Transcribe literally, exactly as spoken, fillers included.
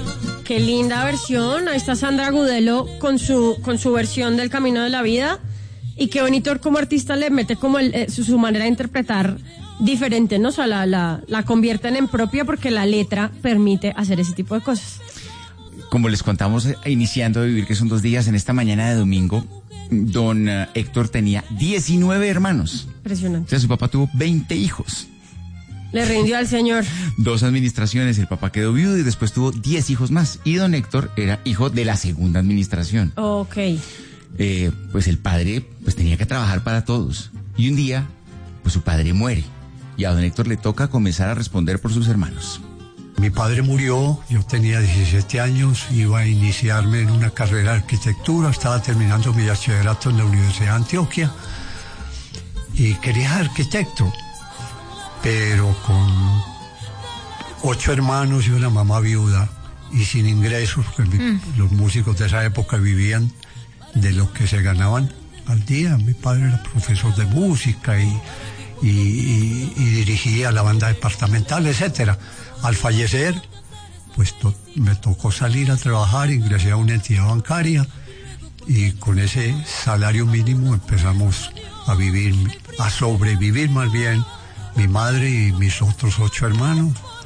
Qué linda versión. Ahí está Sandra Gudelo con su con su versión del Camino de la Vida. Y qué bonito como artista le mete como el, eh, su, su manera de interpretar diferente, ¿no? O sea, la, la, la convierten en propia porque la letra permite hacer ese tipo de cosas. Como les contamos eh, iniciando a vivir, que son dos días, en esta mañana de domingo, don uh, Héctor tenía diecinueve hermanos. Impresionante. O sea, su papá tuvo veinte hijos. Le rindió al señor. Dos administraciones, el papá quedó viudo y después tuvo diez hijos más. Y don Héctor era hijo de la segunda administración. Ok. Eh, pues el padre pues tenía que trabajar para todos. Y un día, pues su padre muere. Y a don Héctor le toca comenzar a responder por sus hermanos. Mi padre murió, yo tenía diecisiete años, iba a iniciarme en una carrera de arquitectura, estaba terminando mi bachillerato en la Universidad de Antioquia y quería ser arquitecto, pero con ocho hermanos y una mamá viuda y sin ingresos, porque mm. los músicos de esa época vivían de lo que se ganaban al día. Mi padre era profesor de música y, y, y, y dirigía la banda departamental, etcétera. Al fallecer, pues to- me tocó salir a trabajar, ingresé a una entidad bancaria y con ese salario mínimo empezamos a vivir, a sobrevivir más bien, mi madre y mis otros ocho hermanos.